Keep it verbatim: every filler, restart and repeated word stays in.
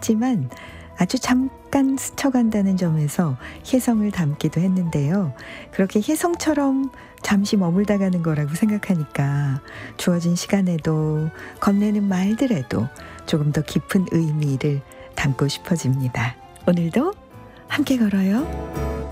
짧지만 아주 잠깐 스쳐간다는 점에서 혜성을 담기도 했는데요. 그렇게 혜성처럼 잠시 머물다 가는 거라고 생각하니까 주어진 시간에도 건네는 말들에도 조금 더 깊은 의미를 담고 싶어집니다. 오늘도 함께 걸어요.